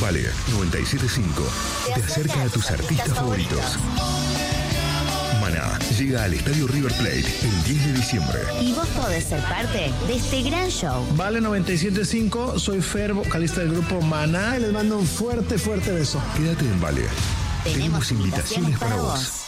Vale 97.5 te acerca a tus artistas favoritos. Maná llega al Estadio River Plate el 10 de diciembre. Y vos podés ser parte de este gran show. Vale 97.5, soy Fer, vocalista del grupo Maná, y les mando un fuerte, fuerte beso. Quédate en Vale. Tenemos invitaciones para vos.